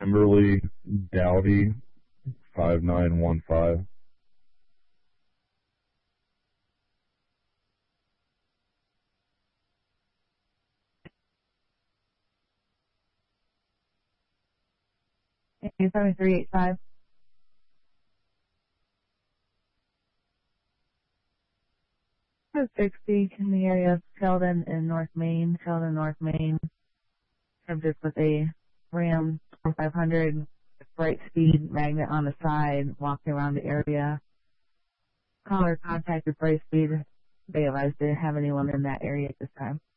Kimberly Dowdy, 5915. Okay, 7385. I have 60 in the area of Sheldon and North Main. Subject with a Ram 4500 bright speed magnet on the side, walking around the area. Caller contacted Bright Speed. They advised they didn't have anyone in that area at this time.